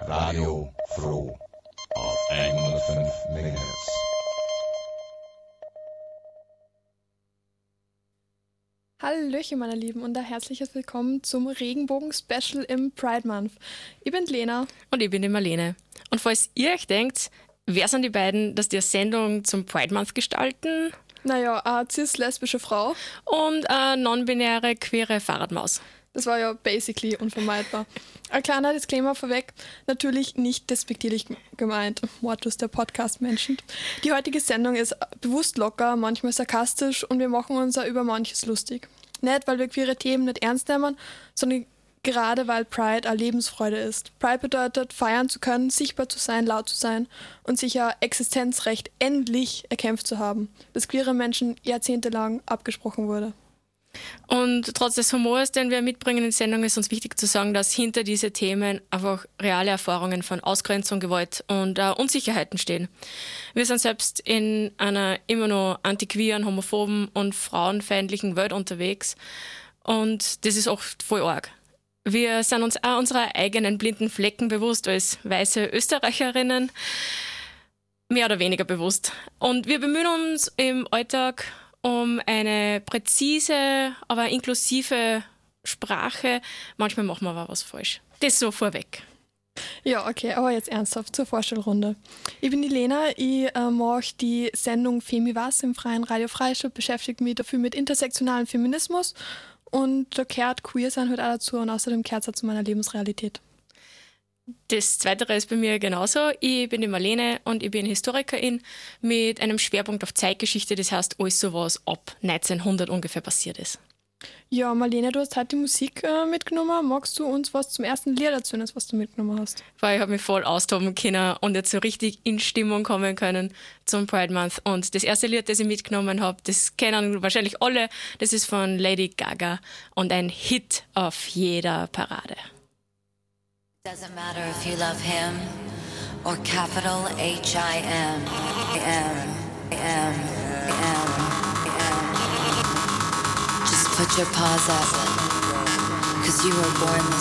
Radio Froh auf 105 MHz. Hallöchen, meine Lieben, und ein herzliches Willkommen zum Regenbogen-Special im Pride Month. Ich bin Lena. Und ich bin die Marlene. Und falls ihr euch denkt, wer sind die beiden, dass die eine Sendung zum Pride Month gestalten? Naja, eine cis-lesbische Frau. Und eine non-binäre, queere Fahrradmaus. Das war ja basically unvermeidbar. Ein kleiner Disclaimer vorweg, natürlich nicht despektierlich gemeint, Mortus der Podcast menschend. Die heutige Sendung ist bewusst locker, manchmal sarkastisch und wir machen uns auch über manches lustig. Nicht, weil wir queere Themen nicht ernst nehmen, sondern gerade weil Pride eine Lebensfreude ist. Pride bedeutet, feiern zu können, sichtbar zu sein, laut zu sein und sich ein Existenzrecht endlich erkämpft zu haben, das queere Menschen jahrzehntelang abgesprochen wurde. Und trotz des Humors, den wir mitbringen in die Sendung, ist uns wichtig zu sagen, dass hinter diese Themen einfach reale Erfahrungen von Ausgrenzung, Gewalt und Unsicherheiten stehen. Wir sind selbst in einer immer noch antiqueren, homophoben und frauenfeindlichen Welt unterwegs und das ist oft voll arg. Wir sind uns auch unserer eigenen blinden Flecken bewusst als weiße Österreicherinnen, mehr oder weniger bewusst. Und wir bemühen uns im Alltag um eine präzise, aber inklusive Sprache. Manchmal machen wir aber was falsch. Das so vorweg. Ja, okay, aber jetzt ernsthaft zur Vorstellrunde. Ich bin die Lena, ich mache die Sendung Femi Was im freien Radio Freistadt, beschäftige mich dafür mit intersektionalem Feminismus und da gehört queer sein halt auch dazu und außerdem gehört es auch zu meiner Lebensrealität. Das Zweite ist bei mir genauso. Ich bin die Marlene und ich bin Historikerin mit einem Schwerpunkt auf Zeitgeschichte, das heißt alles so, was ab 1900 ungefähr passiert ist. Ja, Marlene, du hast heute die Musik mitgenommen. Magst du uns was zum ersten Lied erzählen, was du mitgenommen hast? Weil ich habe mich voll austoben können und jetzt so richtig in Stimmung kommen können zum Pride Month. Und das erste Lied, das ich mitgenommen habe, das kennen wahrscheinlich alle, das ist von Lady Gaga und ein Hit auf jeder Parade. Doesn't matter if you love him or capital H-I-M. Just put your paws up, 'cause you were born this